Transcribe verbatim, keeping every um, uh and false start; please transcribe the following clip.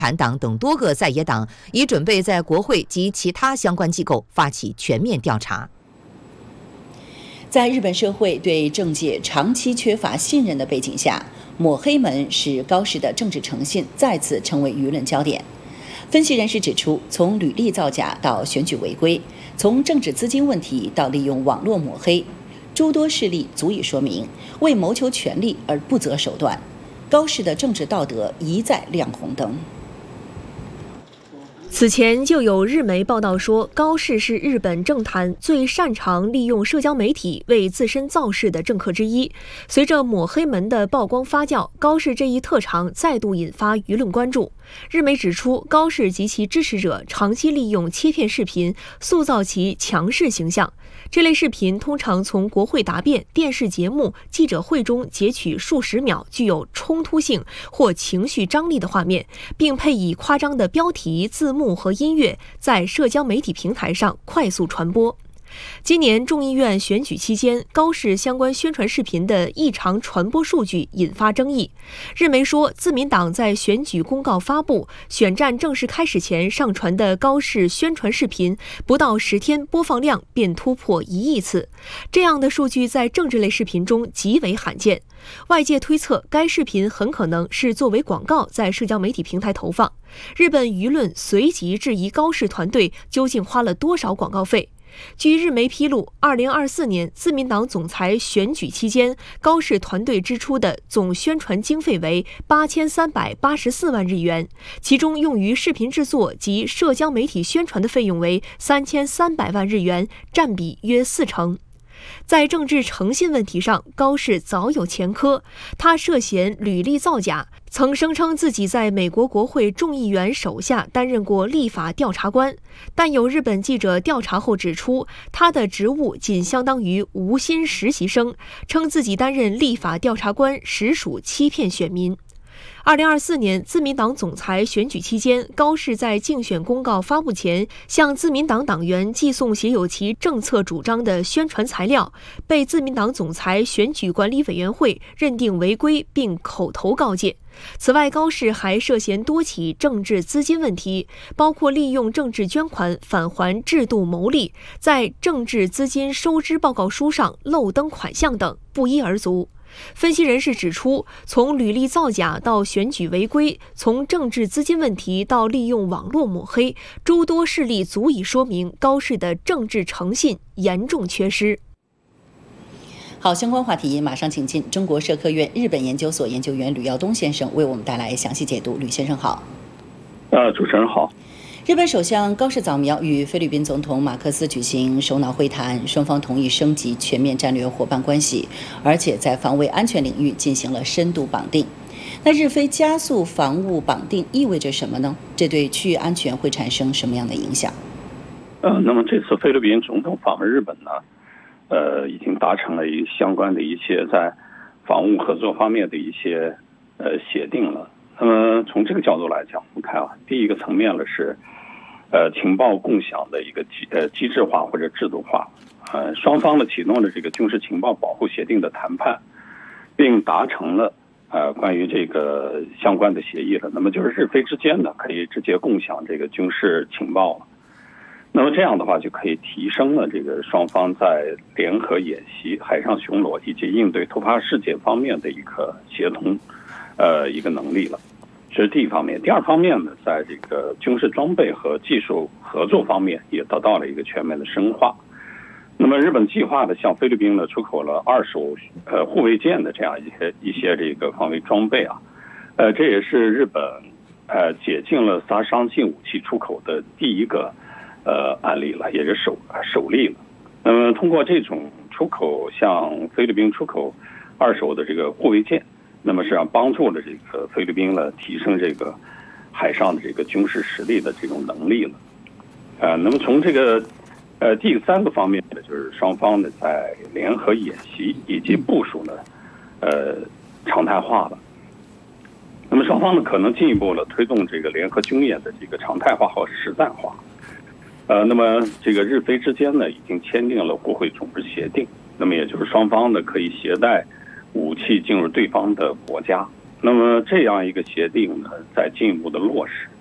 产党等多个在野党已准备在国会及其他相关机构发起全面调查。 在日本社会对政界长期缺乏信任的背景下，抹黑门使高市的政治诚信再次成为舆论焦点。分析人士指出，从履历造假到选举违规，从政治资金问题到利用网络抹黑，诸多事例足以说明，为谋求权力而不择手段，高市的政治道德一再亮红灯。 此前就有日媒报道说，高市是日本政坛最擅长利用社交媒体为自身造势的政客之一。随着抹黑门的曝光发酵，高市这一特长再度引发舆论关注。日媒指出，高市及其支持者长期利用切片视频塑造其强势形象。这类视频通常从国会答辩、电视节目、记者会中截取数十秒具有冲突性或情绪张力的画面，并配以夸张的标题、字幕和音乐，在社交媒体平台上快速传播。今年众议院选举期间，高市相关宣传视频的异常传播数据引发争议。日媒说，自民党在选举公告发布、选战正式开始前上传的高市宣传视频，不到十天播放量便突破一亿次。这样的数据在政治类视频中极为罕见。外界推测，该视频很可能是作为广告在社交媒体平台投放。日本舆论随即质疑高市团队究竟花了多少广告费。据日媒披露，二零二四年自民党总裁选举期间，高市团队支出的总宣传经费为八千三百八十四万日元，其中用于视频制作及社交媒体宣传的费用为三千三百万日元，占比约四成。在政治诚信问题上，高市早有前科，他涉嫌履历造假，曾声称自己在美国国会众议员手下担任过立法调查官，但有日本记者调查后指出，他的职务仅相当于无薪实习生，称自己担任立法调查官实属欺骗选民。二零二四年自民党总裁选举期间，高市在竞选公告发布前向自民党党员寄送写有其政策主张的宣传材料，被自民党总裁选举管理委员会认定违规并口头告诫。此外，高市还涉嫌多起政治资金问题，包括利用政治捐款返还制度牟利，在政治资金收支报告书上漏登款项等，不一而足。分析人士指出，从履历造假到选举违规，从政治资金问题到利用网络抹黑，诸多事例足以说明高市的政治诚信严重缺失。 好，相关话题马上请进中国社科院日本研究所研究员吕耀东先生为我们带来详细解读。吕先生好。 呃，主持人好。 日本首相高市早苗与菲律宾总统马克思举行首脑会谈，双方同意升级全面战略伙伴关系，而且在防卫安全领域进行了深度绑定。那日菲加速防务绑定意味着什么呢？这对区域安全会产生什么样的影响？ 呃，那么这次菲律宾总统访问日本呢，呃，已经达成了一相关的一些在防务合作方面的一些呃协定了。那么从这个角度来讲，我们看啊，第一个层面呢是呃情报共享的一个机呃机制化或者制度化，呃双方呢启动了这个军事情报保护协定的谈判，并达成了呃关于这个相关的协议了。那么就是日菲之间呢可以直接共享这个军事情报了。那么这样的话就可以提升了这个双方在联合演习、海上巡逻以及应对突发事件方面的一个协同呃一个能力了。这是第一方面。第二方面呢，在这个军事装备和技术合作方面也得到了一个全面的深化。那么日本计划的向菲律宾呢出口了二手呃护卫舰的这样一些一些这个防卫装备啊，呃这也是日本呃解禁了杀伤性武器出口的第一个呃案例了，也是首首例了。那么通过这种出口向菲律宾出口二手的这个护卫舰，那么实际上帮助了这个菲律宾呢提升这个海上的这个军事实力的这种能力了。呃，那么从这个呃第三个方面呢，就是双方呢在联合演习以及部署呢呃常态化了。那么双方呢可能进一步了推动这个联合军演的这个常态化和实战化。呃，那么这个日菲之间呢已经签订了国会种子协定，那么也就是双方呢可以携带武器进入对方的国家， 那么这样一个协定呢，再进一步的落实。